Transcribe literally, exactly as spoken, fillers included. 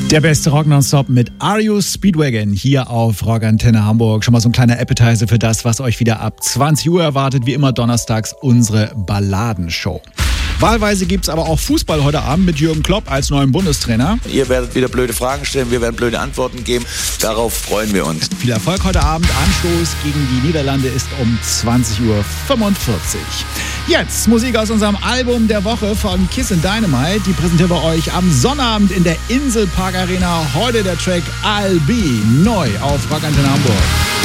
Der beste Rock nonstop mit Are You Speedwagon hier auf Rockantenne Hamburg. Schon mal so ein kleiner Appetizer für das, was euch wieder ab zwanzig Uhr erwartet. Wie immer donnerstags unsere Balladenshow. Wahlweise gibt's aber auch Fußball heute Abend mit Jürgen Klopp als neuen Bundestrainer. Ihr werdet wieder blöde Fragen stellen, wir werden blöde Antworten geben. Darauf freuen wir uns. Viel Erfolg heute Abend. Anstoß gegen die Niederlande ist um zwanzig Uhr fünfundvierzig. Jetzt Musik aus unserem Album der Woche von Kiss and Dynamite. Die präsentieren wir euch am Sonnabend in der Inselpark Arena. Heute der Track I'll Be, neu auf Rockantenne Hamburg.